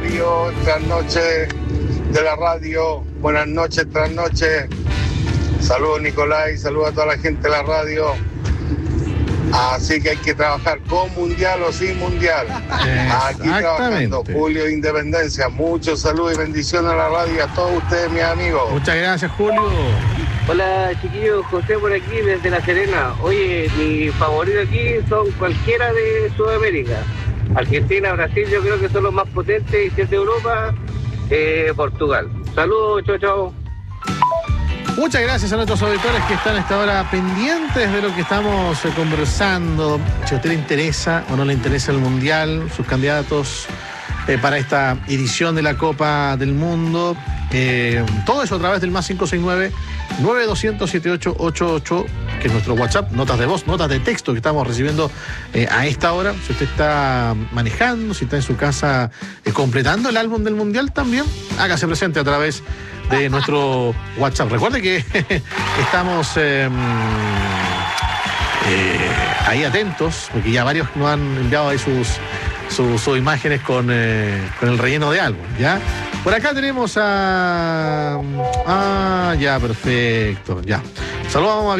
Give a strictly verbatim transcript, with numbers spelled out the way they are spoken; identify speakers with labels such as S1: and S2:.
S1: radio, trasnoche de la radio. Buenas noches, trasnoche. Saludos, Nicolás, saludos a toda la gente de la radio. Así que hay que trabajar con mundial o sin mundial. Aquí trabajando, Julio de Independencia. Muchos saludos y bendiciones a la radio y a todos ustedes, mis amigos.
S2: Muchas gracias, Julio.
S3: Hola, chiquillos, José por aquí desde La Serena. Oye, mi favorito aquí son cualquiera de Sudamérica. Argentina, Brasil, yo creo que son los más potentes, y si es de Europa, eh, Portugal. Saludos, chao, chao.
S2: Muchas gracias a nuestros auditores que están a esta hora pendientes de lo que estamos eh, conversando. Si a usted le interesa o no le interesa el Mundial, sus candidatos eh, para esta edición de la Copa del Mundo, eh, todo eso a través del más cinco seis nueve, nueve dos cero cero, siete ocho ocho ocho, que es nuestro WhatsApp, notas de voz, notas de texto que estamos recibiendo eh, a esta hora. Si usted está manejando, si está en su casa eh, completando el álbum del Mundial también, hágase presente a través de nuestro WhatsApp. Recuerde que estamos eh, eh, ahí atentos, porque ya varios nos han enviado ahí sus, sus, sus imágenes con, eh, con el relleno de álbum, ¿ya? Por acá tenemos a... Ah, ya, perfecto, ya. Saludamos a